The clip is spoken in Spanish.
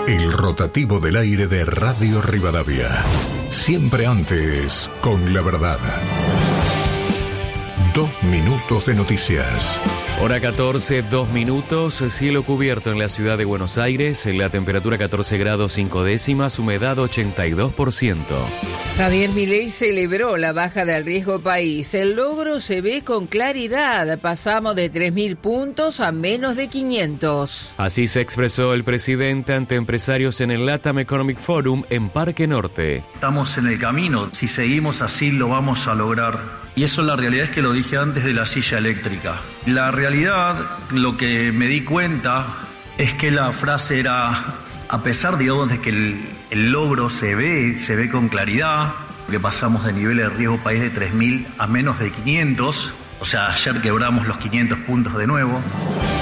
El rotativo del aire de Radio Rivadavia. Siempre antes, con la verdad. 2 minutos de noticias. Hora 14, 2 minutos, cielo cubierto en la ciudad de Buenos Aires, la temperatura 14 grados 5 décimas, humedad 82%. Javier Milei celebró la baja del riesgo país. El logro se ve con claridad. Pasamos de 3.000 puntos a menos de 500. Así se expresó el presidente ante empresarios en el LATAM Economic Forum en Parque Norte. Estamos en el camino. Si seguimos así lo vamos a lograr. Y eso la realidad es que lo dije antes de la silla eléctrica. La realidad, lo que me di cuenta es que la frase era, a pesar, digamos, de que el logro se ve con claridad, que pasamos de niveles de riesgo país de 3.000 a menos de 500, o sea, ayer quebramos los 500 puntos de nuevo.